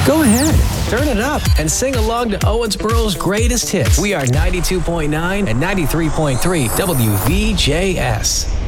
Go ahead, turn it up and sing along to Owensboro's greatest hits. We are 92.9 and 93.3 WVJS.